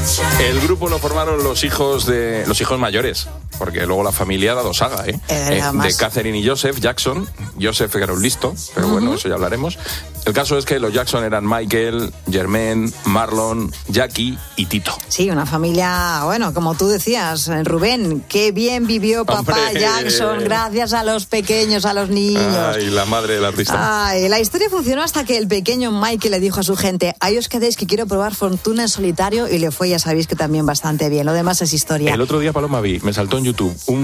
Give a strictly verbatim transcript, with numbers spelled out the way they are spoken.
El grupo lo formaron los hijos de los hijos mayores, porque luego la familia ha dado saga, ¿eh? eh de Catherine y Joseph Jackson. Joseph era un listo, pero uh-huh. bueno, eso ya hablaremos. El caso es que los Jackson eran Michael, Jermaine, Marlon, Jackie y Tito. Sí, una familia, bueno, como tú decías, Rubén, qué bien vivió papá ¡Hombre! Jackson, gracias a los pequeños, a los niños. Ay, la madre del artista. Ay, la historia funcionó hasta que el pequeño Michael le dijo a su gente, ahí os quedéis que quiero probar fortuna en solitario, y le fue, ya sabéis que también bastante bien. Lo demás es historia. El otro día, Paloma, vi, me saltó en YouTube un